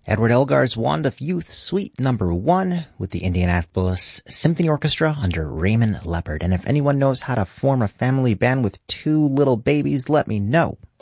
Edward Elgar's Wand of Youth, Suite Number 1 with the Indianapolis Symphony Orchestra under Raymond Leopard. And if anyone knows how to form a family band with two little babies, let me know.